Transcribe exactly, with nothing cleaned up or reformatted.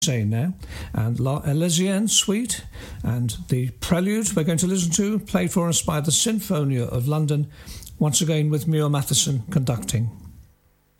Say now, and La Elysienne Suite, and the prelude we're going to listen to, played for us by the Sinfonia of London, once again with Muir Matheson conducting.